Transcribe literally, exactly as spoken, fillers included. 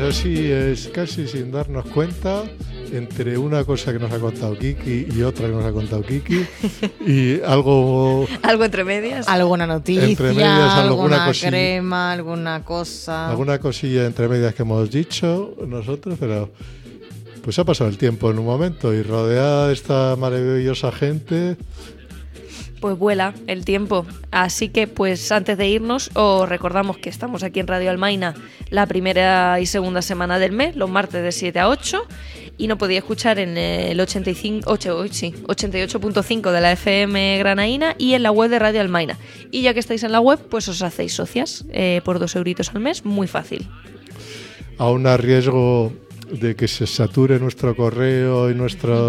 así es casi sin darnos cuenta, entre una cosa que nos ha contado Kiki y otra que nos ha contado Kiki y algo algo entre medias, alguna noticia, entre medias, alguna cosilla, crema, alguna cosa, alguna cosilla entre medias que hemos dicho nosotros, pero pues ha pasado el tiempo en un momento y rodeada de esta maravillosa gente, pues vuela el tiempo. Así que pues antes de irnos os recordamos que estamos aquí en Radio Almaina la primera y segunda semana del mes, los martes de siete a ocho, y nos podéis escuchar en el ochenta y cinco, ocho, sí, ochenta y ocho punto cinco de la F M granaína y en la web de Radio Almaina. Y ya que estáis en la web, pues os hacéis socias eh, por dos euritos al mes, muy fácil. Aún a riesgo de que se sature nuestro correo y nuestro